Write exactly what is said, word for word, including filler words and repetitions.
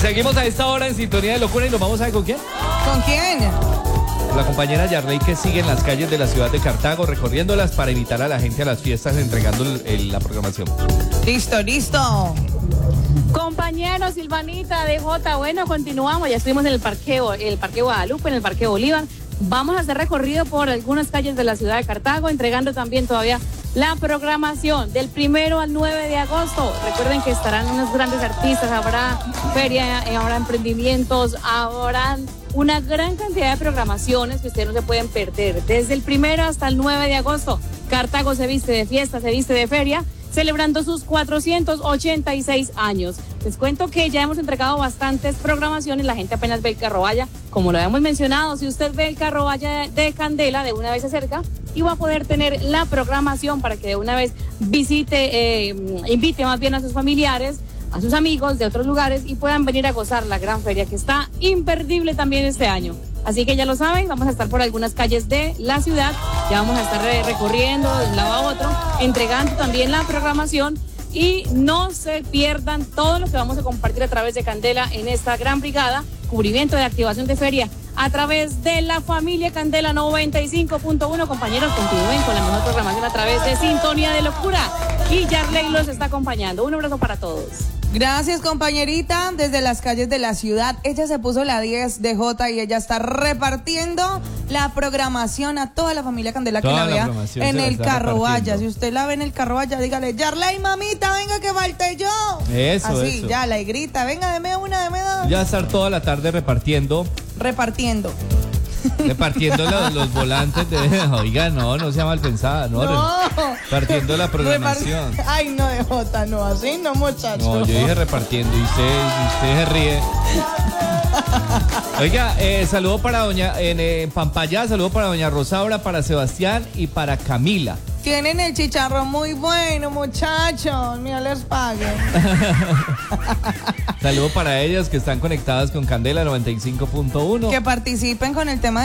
Seguimos a esta hora en Sintonía de Locura y nos vamos a ver con quién. ¿Con quién? La compañera Yarley, que sigue en las calles de la ciudad de Cartago recorriéndolas para invitar a la gente a las fiestas, entregando el, el, la programación. Listo, listo. Compañeros, Silvanita, D J, bueno, continuamos, ya estuvimos en el parqueo, el Parque Guadalupe, en el Parque Bolívar. Vamos a hacer recorrido por algunas calles de la ciudad de Cartago, entregando también todavía la programación del primero al nueve de agosto. Recuerden que estarán unos grandes artistas, habrá feria, habrá emprendimientos, habrá una gran cantidad de programaciones que ustedes no se pueden perder. Desde el primero hasta el nueve de agosto, Cartago se viste de fiesta, se viste de feria, celebrando sus cuatrocientos ochenta y seis años. Les cuento que ya hemos entregado bastantes programaciones, la gente apenas ve el carrovalla, como lo habíamos mencionado, si usted ve el carrovalla de Candela, de una vez se acerca y va a poder tener la programación para que de una vez visite, eh, invite más bien a sus familiares, a sus amigos de otros lugares y puedan venir a gozar la gran feria que está imperdible también este año. Así que ya lo saben, vamos a estar por algunas calles de la ciudad, ya vamos a estar recorriendo de un lado a otro, entregando también la programación y no se pierdan todo lo que vamos a compartir a través de Candela en esta gran brigada, cubrimiento de activación de feria a través de la familia Candela noventa y cinco punto uno. Compañeros, continúen con la mejor programación a través de Sintonía de Locura y Yarley los está acompañando. Un abrazo para todos. Gracias, compañerita, desde las calles de la ciudad. Ella se puso la diez de J y ella está repartiendo la programación a toda la familia Candela que Toda la la vea programación en se la el está carrovalla. repartiendo. Si usted la ve en el carrovalla, dígale, Yarley, mamita, venga que falte yo. Eso, Así, eso. ya, la grita, venga, deme una, deme dos. Ya estar toda la tarde repartiendo, Repartiendo. repartiendo los, los volantes de... Oiga, no, no sea mal pensada, no. No. Repartiendo la programación. Repar- Ay, no, de J, no, así no, muchacho. No, yo dije repartiendo y usted, y usted se ríe. Oiga, eh, saludo para doña, en eh, Pampayá, saludo para doña Rosaura, para Sebastián y para Camila. Tienen el chicharrón muy bueno, muchachos. Mira, les paguen. Saludo para ellas que están conectadas con Candela noventa y cinco punto uno. Que participen con el tema